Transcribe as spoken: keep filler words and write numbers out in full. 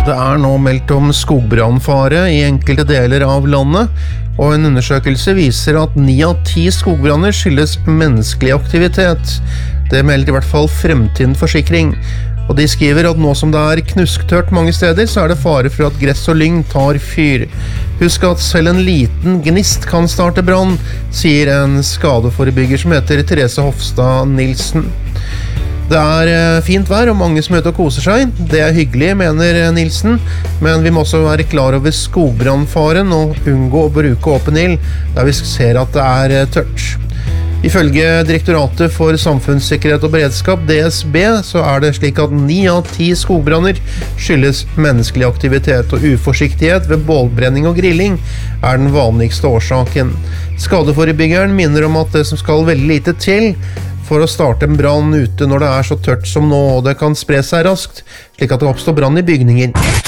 Det er nå meldt om skogbrannfare i enkelte deler av landet, og en undersøkelse viser at ni av ti skogbranner skyldes menneskelig aktivitet. Det melder i hvert fall Fremtiden Forsikring. Og de skriver at nå som det er knusktørt mange steder, så er det fare for at gress og lyng tar fyr. Husk at selv en liten gnist kan starte brann, sier en skadeforebygger som heter Therese Hofstad Nilsen. Det er fint vær og mange som er ute og koser seg. Det er hyggelig, mener Nilsen, men vi må også være klar over skogbrannfaren og unngå å bruke åpen ild der vi ser at det er tørt. Ifølge Direktoratet for samfunnssikkerhet og beredskap, D S B, så er det slik at ni av ti skogbranner skyldes menneskelig aktivitet, og uforsiktighet ved bålbrenning og grilling er den vanligste årsaken. Skadeforebyggeren minner om at det som skal veldig lite til for å starte en brann ute når det er så tørt som nå, og det kan spre seg raskt, slik at det oppstår brann i bygninger.